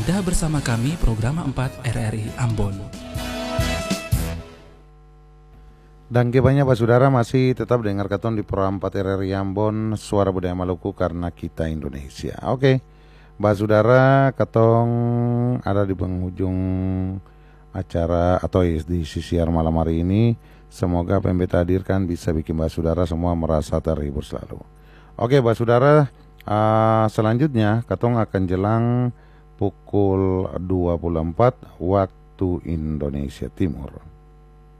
Anda bersama kami program 4 RRI Ambon. Dan banyak Pak Saudara masih tetap dengar katon di Pro 4 RRI Ambon, Suara Budaya Maluku karena kita Indonesia. Oke, Pak Saudara, katong ada di penghujung acara atau di CCR malam hari ini. Semoga apa yang beta hadirkan bisa bikin Pak Saudara semua merasa terhibur selalu. Oke, Pak Saudara, selanjutnya katong akan jelang pukul 24 waktu Indonesia Timur.